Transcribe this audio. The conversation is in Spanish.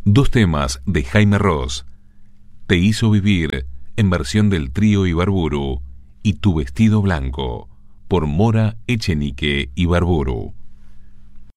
Dos temas de Jaime Ross: Te hizo vivir, en versión del trío Ibarburu, y Tu vestido blanco, por Mora Echenique Ibarburu.